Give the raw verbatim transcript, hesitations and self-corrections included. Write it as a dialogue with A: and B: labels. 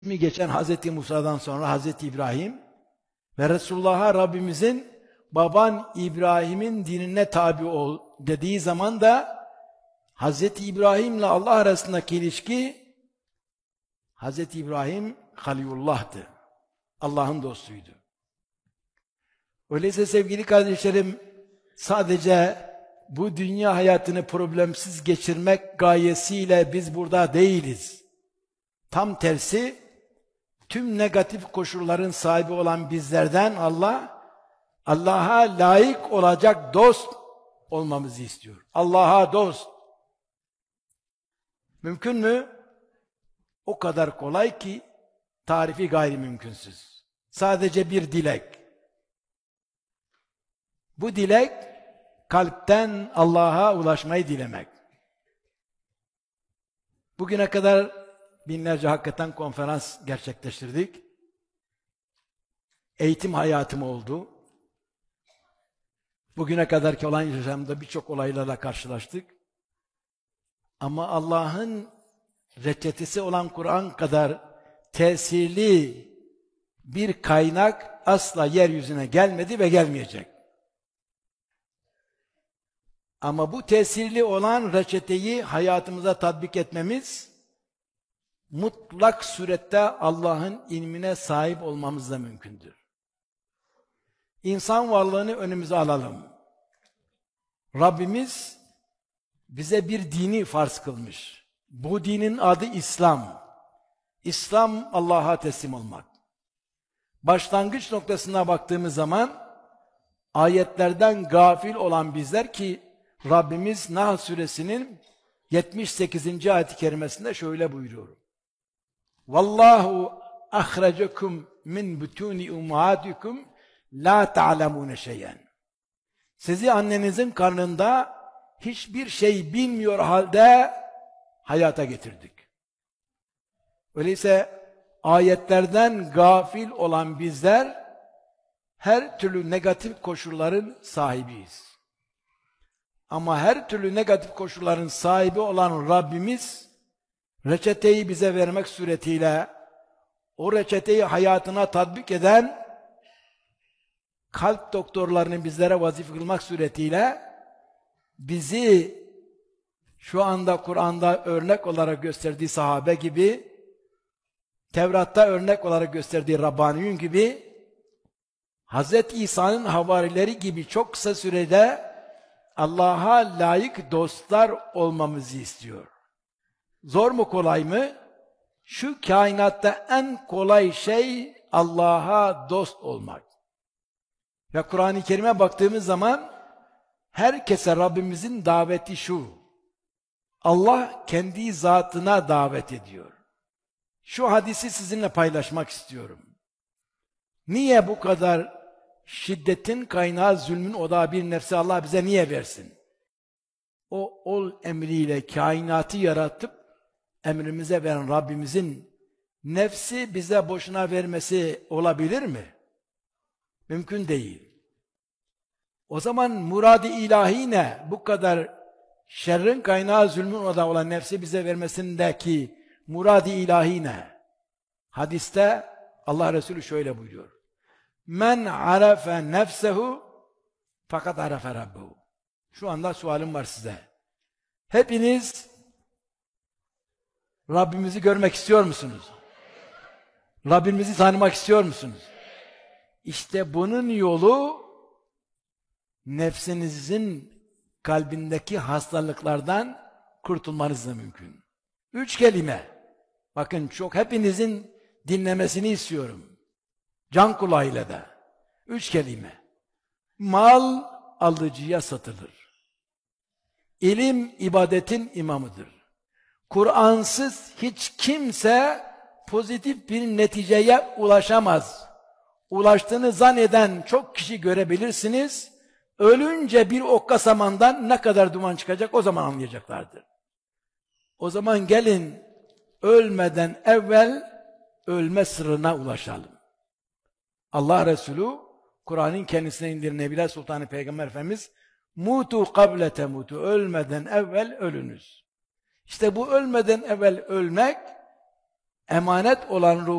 A: mi geçen Hazreti Musa'dan sonra Hazreti İbrahim ve Resulullah'a Rabbimizin baban İbrahim'in dinine tabi ol dediği zaman da Hazreti İbrahim ile Allah arasındaki ilişki, Hazreti İbrahim Halilullah'tı. Allah'ın dostuydu. Öyleyse sevgili kardeşlerim, sadece bu dünya hayatını problemsiz geçirmek gayesiyle biz burada değiliz. Tam tersi, tüm negatif koşulların sahibi olan bizlerden Allah, Allah'a layık olacak dost olmamızı istiyor. Allah'a dost. Mümkün mü? O kadar kolay ki tarifi gayrimümkünsüz. Sadece bir dilek. Bu dilek, kalpten Allah'a ulaşmayı dilemek. Bugüne kadar binlerce hakikaten konferans gerçekleştirdik. Eğitim hayatım oldu. Bugüne kadarki olan yaşamda birçok olaylarla karşılaştık. Ama Allah'ın reçetesi olan Kur'an kadar tesirli bir kaynak asla yeryüzüne gelmedi ve gelmeyecek. Ama bu tesirli olan reçeteyi hayatımıza tatbik etmemiz, mutlak surette Allah'ın ilmine sahip olmamızla mümkündür. İnsan varlığını önümüze alalım. Rabbimiz bize bir dini farz kılmış. Bu dinin adı İslam. İslam, Allah'a teslim olmak. Başlangıç noktasına baktığımız zaman, ayetlerden gafil olan bizler ki, Rabbimiz Nahl suresinin yetmiş sekizinci ayet-i kerimesinde şöyle buyuruyor. Vallahu ahracakum min butuni ummahatikum la ta'lemune şey'en. Sizi annenizin karnında hiçbir şey bilmiyor halde hayata getirdik. Öyleyse ayetlerden gafil olan bizler her türlü negatif koşulların sahibiyiz. Ama her türlü negatif koşulların sahibi olan Rabbimiz reçeteyi bize vermek suretiyle o reçeteyi hayatına tatbik eden kalp doktorlarını bizlere vazife kılmak suretiyle bizi şu anda Kur'an'da örnek olarak gösterdiği sahabe gibi, Tevrat'ta örnek olarak gösterdiği Rabbaniyun gibi, Hazreti İsa'nın havarileri gibi çok kısa sürede Allah'a layık dostlar olmamızı istiyor. Zor mu, kolay mı? Şu kainatta en kolay şey Allah'a dost olmak. Ve Kur'an-ı Kerim'e baktığımız zaman herkese Rabbimizin daveti şu. Allah kendi zatına davet ediyor. Şu hadisi sizinle paylaşmak istiyorum. Niye bu kadar şiddetin kaynağı, zulmün odağı bir nefsi Allah bize niye versin? O ol emriyle kainatı yaratıp emrimize veren Rabbimizin nefsi bize boşuna vermesi olabilir mi? Mümkün değil. O zaman murad-ı ilahi ne? Bu kadar şerrin kaynağı, zulmün odağı olan nefsi bize vermesindeki murad-ı ilahi ne? Hadiste Allah Resulü şöyle buyuruyor. Men arafe nefsehu fakat arafe rabbuhu. Şu anda sualim var size. Hepiniz Rabbimizi görmek istiyor musunuz? Rabbimizi tanımak istiyor musunuz? İşte bunun yolu nefsinizin kalbindeki hastalıklardan kurtulmanızla mümkün. Üç kelime. Bakın çok hepinizin dinlemesini istiyorum. Can kulağıyla da. Üç kelime. Mal alıcıya satılır. İlim ibadetin imamıdır. Kur'ansız hiç kimse pozitif bir neticeye ulaşamaz. Ulaştığını zanneden çok kişi görebilirsiniz. Ölünce bir okka samandan ne kadar duman çıkacak o zaman anlayacaklardır. O zaman gelin ölmeden evvel ölme sırrına ulaşalım. Allah Resulü Kur'an'ın kendisine indiren Nebiler Sultanı Peygamber Efendimiz mutu kable temutu, ölmeden evvel ölünüz. İşte bu ölmeden evvel ölmek emanet olan ruh